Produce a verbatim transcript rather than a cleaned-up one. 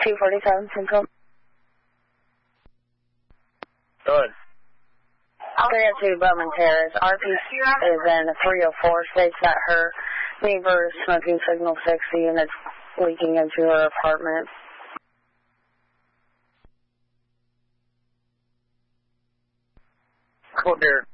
two forty-seven Central. Good. three oh two Bowman Terrace. R P is in three oh four, states that her neighbor is smoking signal sixty and it's leaking into her apartment. Cool, dear.